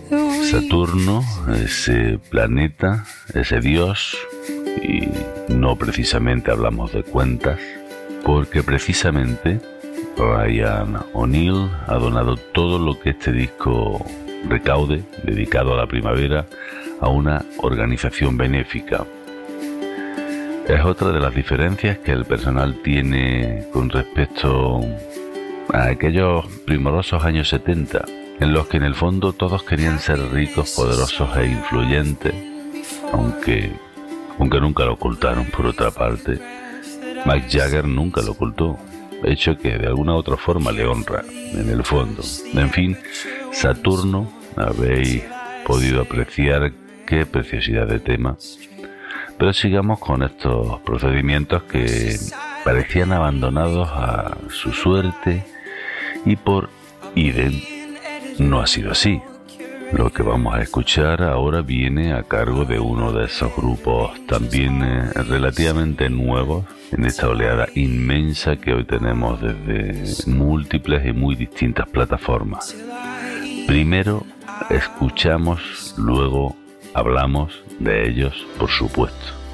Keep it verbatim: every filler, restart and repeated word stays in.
Saturno, ese planeta, ese dios, y no precisamente hablamos de cuentas, porque precisamente Ryan O'Neill ha donado todo lo que este disco recaude, dedicado a la primavera, a una organización benéfica. Es otra de las diferencias que el personal tiene con respecto a aquellos primorosos años setenta, en los que en el fondo todos querían ser ricos, poderosos e influyentes, aunque, aunque nunca lo ocultaron. Por otra parte, Mick Jagger nunca lo ocultó, hecho que de alguna otra forma le honra en el fondo. En fin, Saturno, habéis podido apreciar qué preciosidad de tema. Pero sigamos con estos procedimientos que parecían abandonados a su suerte, y por idem no ha sido así. Lo que vamos a escuchar ahora viene a cargo de uno de esos grupos también eh, relativamente nuevos en esta oleada inmensa que hoy tenemos desde múltiples y muy distintas plataformas. Primero escuchamos, luego hablamos de ellos, por supuesto.